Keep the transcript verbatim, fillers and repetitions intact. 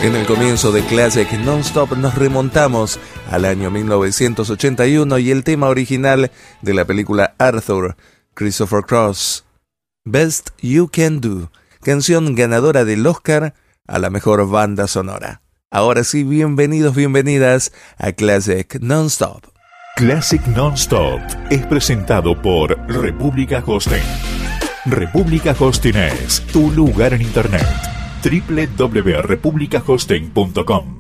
En el comienzo de Classic Non-Stop nos remontamos al año mil novecientos ochenta y uno y el tema original de la película Arthur, Christopher Cross, Best You Can Do, canción ganadora del Oscar a la mejor banda sonora. Ahora sí, bienvenidos, bienvenidas a Classic Non-Stop. Classic Non-Stop es presentado por República Hosting. República Hosting es tu lugar en Internet. doble u doble u doble u punto república hosting punto com.